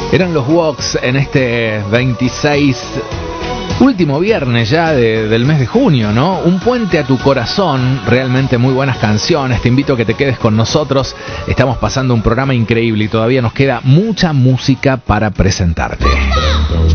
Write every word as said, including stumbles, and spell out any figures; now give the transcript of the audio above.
Eran los Walks en este veintiséis, último viernes ya de, del mes de junio, ¿no? Un puente a tu corazón, realmente muy buenas canciones. Te invito a que te quedes con nosotros. Estamos pasando un programa increíble y todavía nos queda mucha música para presentarte.